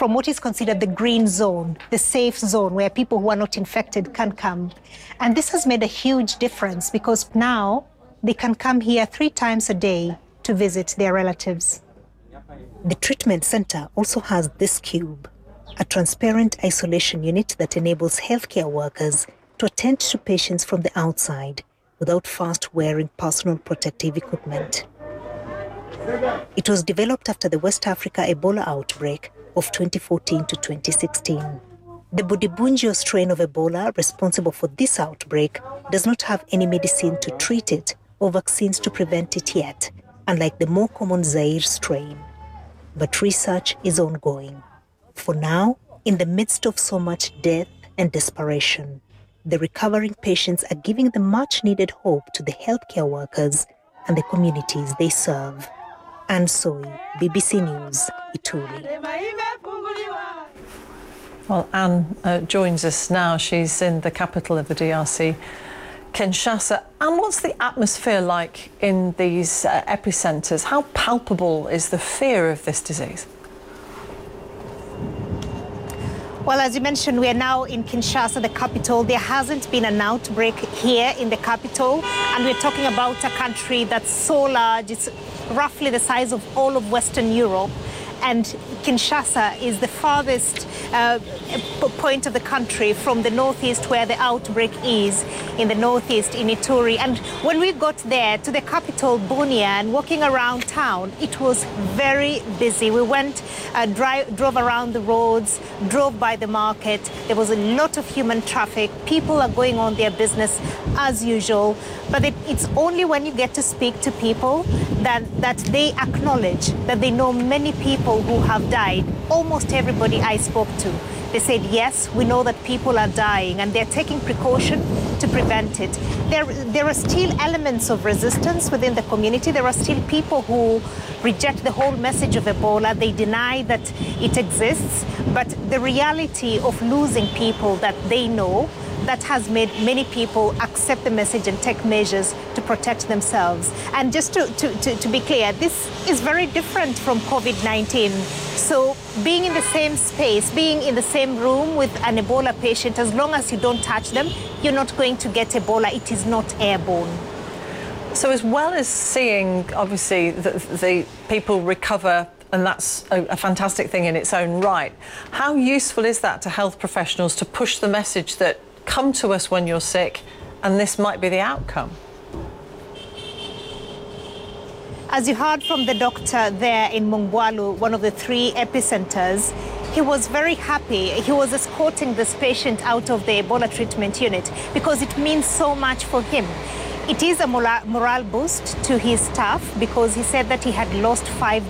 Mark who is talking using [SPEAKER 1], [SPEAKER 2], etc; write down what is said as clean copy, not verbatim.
[SPEAKER 1] from what is considered the green zone, the safe zone where people who are not infected can come. And this has made a huge difference because now they can come here 3 times a day to visit their relatives. The treatment center also has this cube, a transparent isolation unit that enables healthcare workers to attend to patients from the outside without first wearing personal protective equipment. It was developed after the West Africa Ebola outbreak of 2014 to 2016. The Budibunjo strain of Ebola responsible for this outbreak does not have any medicine to treat it or vaccines to prevent it yet, unlike the more common Zaire strain. But research is ongoing. For now, in the midst of so much death and desperation, the recovering patients are giving the much-needed hope to the healthcare workers and the communities they serve. Anne Soy, BBC News, Ituri.
[SPEAKER 2] Well, Anne joins us now. She's in the capital of the DRC, Kinshasa. Anne, what's the atmosphere like in these epicentres? How palpable is the fear of this disease?
[SPEAKER 1] Well, as you mentioned, we are now in Kinshasa, the capital. There hasn't been an outbreak here in the capital, and we're talking about a country that's so large. It's roughly the size of all of Western Europe, and Kinshasa is the farthest point of the country from the northeast where the outbreak is, in the northeast in Ituri. And when we got there to the capital, Bunia, and walking around town, it was very busy. We went, drove around the roads, drove by the market. There was a lot of human traffic. People are going on their business as usual. But it's only when you get to speak to people that they acknowledge that they know many people who have died. Almost everybody I spoke to, they said, yes, we know that people are dying and they're taking precaution to prevent it. There are still elements of resistance within the community. There are still people who reject the whole message of Ebola. They deny that it exists. But the reality of losing people that they know, that has made many people accept the message and take measures to protect themselves. And just to be clear, this is very different from COVID-19. So being in the same space, being in the same room with an Ebola patient, as long as you don't touch them, you're not going to get Ebola. It is not airborne.
[SPEAKER 2] So as well as seeing, obviously, the people recover, and that's a fantastic thing in its own right, how useful is that to health professionals to push the message that come to us when you're sick, and this might be the outcome?
[SPEAKER 1] As you heard from the doctor there in Mongwalu, one of the 3 epicenters, he was very happy. He was escorting this patient out of the Ebola treatment unit because it means so much for him. It is a morale boost to his staff because he said that he had lost 5